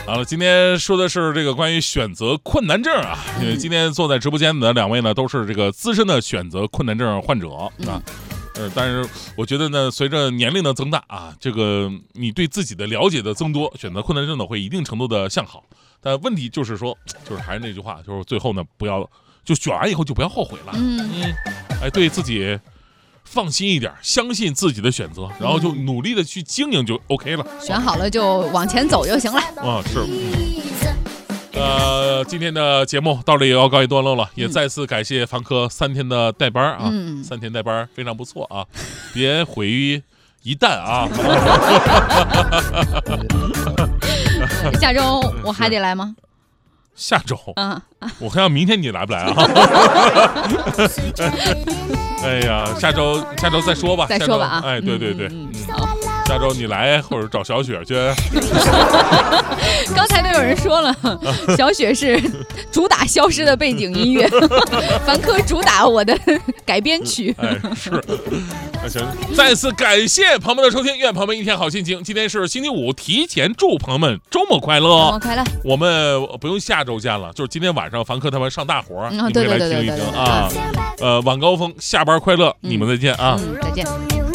好了，今天说的是这个关于选择困难症啊，因为今天坐在直播间的两位呢，都是这个资深的选择困难症患者啊。但是我觉得呢，随着年龄的增大啊，这个你对自己的了解的增多，选择困难症呢会一定程度的向好。但问题就是说，就是还是那句话，就是最后呢，不要就选完以后就不要后悔了。对自己放心一点，相信自己的选择，然后就努力的去经营就 OK 了。 选好了就往前走就行了。 是。今天的节目到这也要告一段落了，也再次感谢凡科3天的带班啊，3天带班非常不错啊，别毁于一旦啊。 下周我还得来吗？ 下周我看明天你来不来啊？哎呀，下周再说吧， 再说吧啊！ 哎，对，下周你来或者找小雪去。 刚才都有人说了，小雪是主打消失的背景音乐，凡科主打我的改编曲。 是。那行，再次感谢朋友们的收听，愿朋友们一天好心情。今天是星期五，提前祝朋友们周末快乐！ 周末快乐！我们不用下周见了，就是今天晚上凡科他们上大活，你们可以来听一听啊。晚高峰下班快乐，你们再见啊！ 再见。